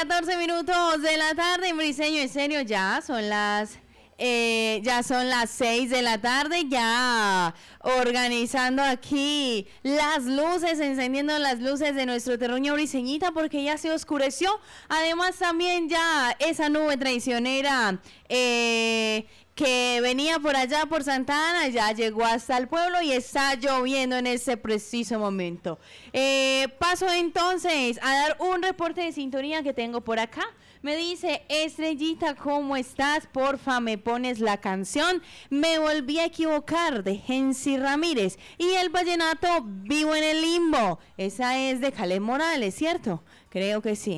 14 minutos de la tarde en Briseño. En serio, ya son las 6 de la tarde, ya organizando aquí las luces, encendiendo las luces de nuestro terruño briseñita porque ya se oscureció. Además también ya esa nube traicionera que venía por allá por Santa Ana ya llegó hasta el pueblo y está lloviendo en ese preciso momento. Paso entonces a dar un reporte de sintonía que tengo por acá. Me dice: Estrellita, ¿cómo estás? Porfa, me pones la canción Me volví a equivocar de Gensi Ramírez y el vallenato Vivo en el limbo. Esa es de Caleb Morales, ¿cierto? Creo que sí.